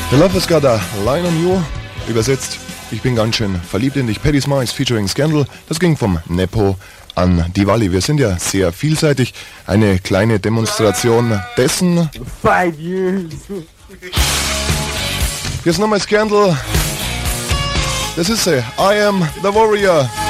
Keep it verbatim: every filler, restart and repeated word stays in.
The Love Has Got a Line on You, übersetzt, ich bin ganz schön verliebt in dich, Paddy Smiles featuring Scandal, das ging vom Nepo an die Walli. Wir sind ja sehr vielseitig, eine kleine Demonstration dessen. Five years. Jetzt nochmal Scandal, das ist sie, I Am The Warrior.